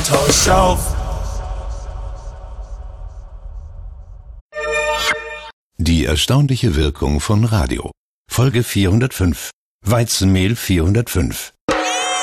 Tausch auf. Die erstaunliche Wirkung von Radio. Folge 405. Weizenmehl 405.